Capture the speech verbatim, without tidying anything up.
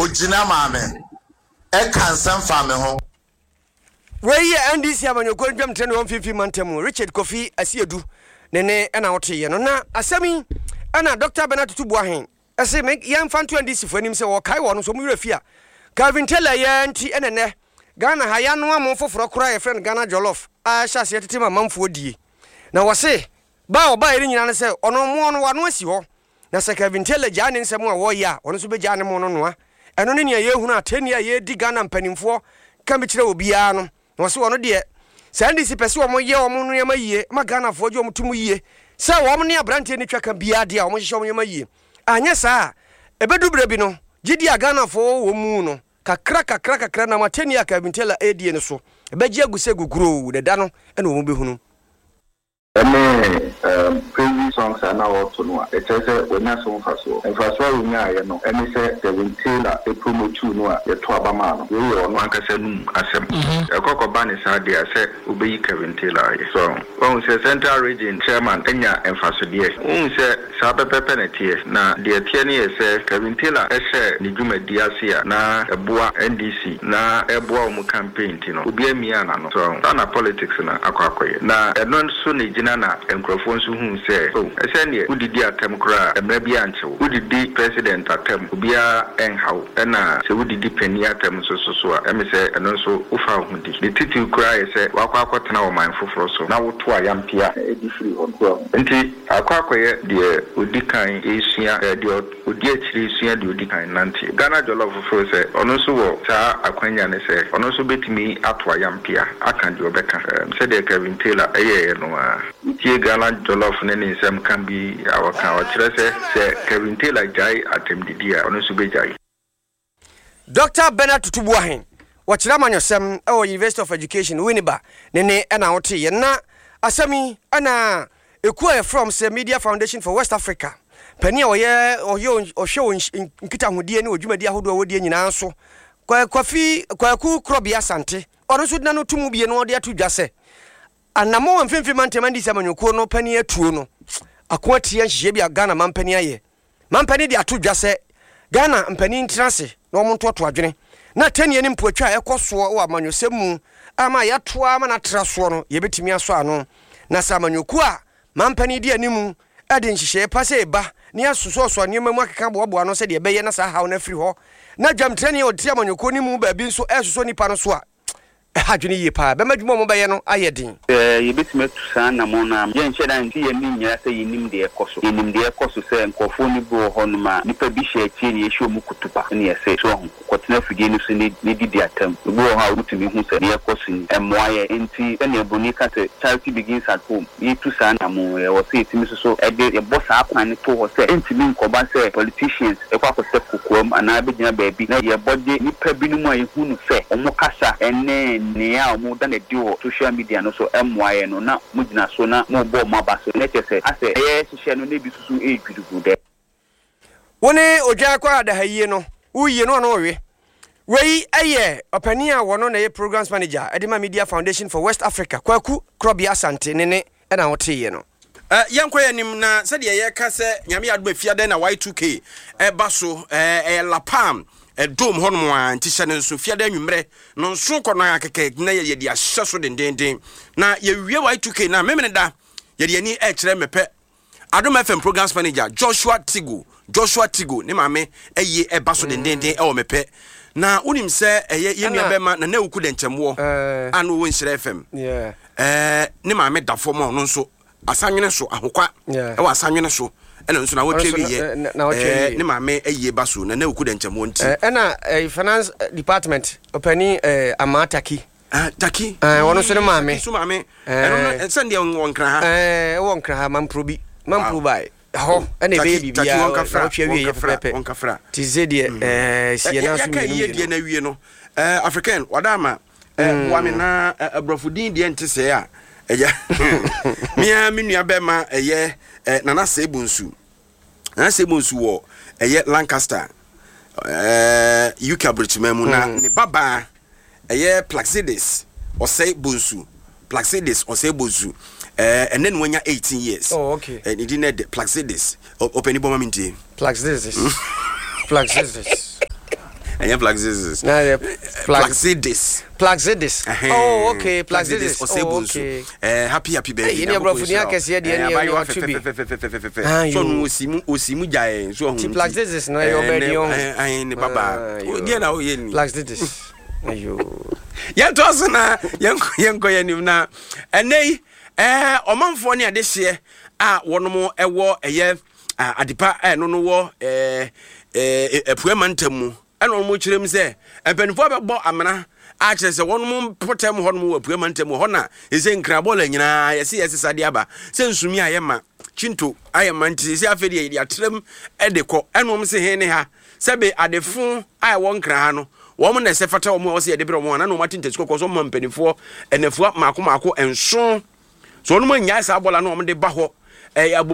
ojina maame e kansan fa me ho we ye N D C amanyoko ndwam ten one fifty mantemu Richard Kofi Asiedu nene na wote no na asemi ana Doctor Bernard Tutubuahen ese me yan fanto N D C fo anim se wo kai wo no so mu refia Calvin Taylor ye nti enene Ghana ha ya no amon foforo kora ye friend Ghana Jollof a sha se tete mamamfo die na wo se ba oba iri nyina ne se ono mo no wano asi ho na se Calvin Taylor ja ne nsem a wo ya ono so be ja ne mo no noa eno ne ne ye hunu atani a ye di Ghana mpanimfo ka me kire obiara no no se wono de se N D C pese wo mo ye wo mo no yema yie ma Ghana fo je wo mutum yie se wo mo ne abrante ne twaka bia de a wo mo hye wo yema yie anya sa ebedu brebi no gidi a Ghana fo wo mu no kakra kakra kakra na matani a Calvin Taylor edie ne so ebeji aguse guguro de da no ene wo mo behunu Any um, previous songs are now up to no. It says when I saw Faso. And Faso, we are, you know, and he said, Calvin Taylor, a promo to no, a Tuabamano. We are one Cassandum, Assem. A cocoban is idea, said, Ubi Calvin Taylor. So, when we say Central Region Chairman, Enya and Faso, dear. When we say Saba Pepenetier, now, dear Tierney says, Calvin Taylor, a share, Nijuma Diasia, na a Boa N D C, na a Boa campaign, you know, Ubi Miana. So, Tana politics na Aquaque. Now, a non sunny na enkrofo nso hu se oh esene udidi atem kra emra bia anche udidi president atem bia enhaw na se udidi pani atem so so so em se eno nso ufa hu di the titi kra se wakwa akotena wo man foforo so na woto ayampia edi free on ko nti akwa akoye de odikan esua de odi achiri esua de odikan nanti Ghana Jollof foforo se ono nso wo ta akwanya ne se ono nso betimi ato ayampia aka de obeka se de Calvin Taylor eye no a Tie Ghana Jollof nene nsem kan bi awaka o kire se se Calvin Taylor jai atem didia ono so be jai Doctor Bernard Tutubuahen wo kire amanyosem e wo University of Education Winneba nene na wote ye na asemi ana ekuwa from se Media Foundation for West Africa pani a oye oye ohwe nkita hodie ne odwumadi ahodo wodie nyina so kwa kwafi kwa ku krobia sante ono so dina no tumu bie no ode atudwase anamo mfimfi mantema ndisi amanyoko no pani atuo no akoatie nhye bia Ghana mampani aye mampani de atodwase Ghana mpani ntrase no montoto adwene na tanie ni mpuatwa ekoso wo amanyosemu ama yatoa ama na traso no yebetimi aso ano na samanyoko a mampani de animu ade nhye pase eba ni asuso so anema mu akeka boabo ano se de beye na sa hawo na firi ho na dwamtrani o tia amanyoko ni mu ba bi nso esuso nipa no so a hadwene yi pa be madwuma mo be ye no ayedin eh yebetime tusa na mo na ye nche da nti ye ni nyira se yinim de ekoso yinim de ekoso se nkofo ni bo ho no ma nipa bi hye tie ni ehwe mu kutupa ne ye se so ho kwotena fidie ni so ne didi atam bo ho a rutumi hu se ne ekoso ni emoaye enti se ne boni ka se charity begins at home ye tusa na mo ye wo se etimi so so e de ye bossa akwan ne to ho se entimi nkoba se politicians e kwa kose kokoam ana be gina baabi na ye bode nipa bi no mu aye hu no se omo kasa enne nea omo da na dio social media no so emwaye no na mugina so na mo bo maba so na tese ase eh hihye no na bi susu e dwidugu de woni ogya kwa da haye no uye no no we wei eye opani a wono na ye programs manager Edema Media Foundation for West Africa kwaku krobia sante nene na wote no eh yankoye nim na se de ye ka se nyame adoma fiade na Y two K e ba so eh lapam e dom hono a ntisha ne so fiade anwumre no nso kono akeke na ye de ahye so dendenden na ye wie Y two K na memene da ye de ani e kire mepe Adom F M programs manager Joshua Tigo Joshua Tigo ne mame eye e ba so dendenden e wo mepe na unim se eye ye nua bema na na wuku de nchemwo anu wo nhyire F M yeah eh ne mame da fo mo no nso asanwene so ahokwa e wa asanwene so ena nso na wotwe wiye eh ne mame eye ba so na na wuku de nchemwo nti eh na finance department opani eh amataki ah taki eh wono so ne mame so mame eno sende won kra ha eh won kra ha mamprobi mamprobai ho ene be bibia won kafra won kafra ti zedie eh sie na so mi ye die na wie no eh African wadama eh wa me na abrofudin die ntese a eja mia menua bema eye nana sebunsu nana sebunsu wo eye Lancaster eh U K Brichmemu na ne baba eye Plaxides osei bunsu Plaxides osei bunsu eh and then when you're eighteen years oh okay and it didn't Plaxides open bomba minti Plaxides Plaxides ɛnyɛ Plaxidis na yɛ Plaxidis Plaxidis oh okay Plaxidis ɔsɛ oh bonsu okay eh happy happy birthday ɛyɛ brofo ni akɛse deɛ ne yɛ wɔtwe bi so no osimu osimu gyae so hu Plaxidis no yɛ obedi on ai ne baba deɛ na oyɛ ni Plaxidis ayo yɛntɔ so na yɛnkɔ yɛnkɔ yɛnim na ɛnɛ eh ɔmanfoɔ ne ade hye a wɔnom ɛwɔ ɛyɛ adepa ɛno no wɔ eh eh apuama ntamu ɛna ɔmo kyerɛm sɛ mpanimfoɔ bɛbɔ amena a kyerɛ sɛ wɔnom potem hɔ nom wɔ apuama ntamu hɔ na ɛsɛ nkrabɔla nyinaa yɛse yɛse sade aba sɛ nsumi ayɛ ma chinto ayɛ ma nti sɛ afɛ deɛ yɛde atrɛm ɛde kɔ ɛnom se he ne ha sɛ be adefo a ɛwɔ nkra ha no wɔn na ɛsɛ fata wɔn a wɔsɛ yɛde brɛ wɔn ana na wɔn atente sikɔ so wɔn mpanimfoɔ ɛnafua maako maako ɛnso so wɔn mu nyaa saa bɔla na wɔn de ba hɔ ɛyɛ